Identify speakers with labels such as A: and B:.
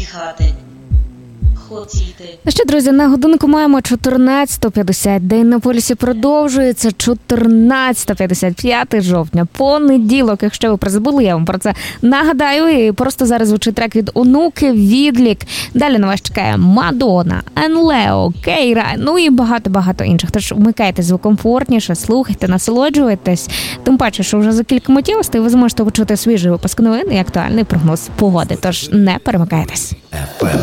A: їхати. Хотіти.
B: Ну що, друзі, на годинку маємо 14:50. День на полюсі продовжується. 14:55 жовтня. Понеділок. Якщо ви призабули, я вам про це нагадаю. І просто зараз звучить трек від Онуки, Відлік. Далі на вас чекає Мадонна, Енлео, Кейра, ну і багато-багато інших. Тож вмикайте звук комфортніше, слухайте, насолоджуйтесь. Тим паче, що вже за кілька миттєвостей ви зможете почути свіжий випуск новин і актуальний прогноз погоди. Тож не перемикайтесь.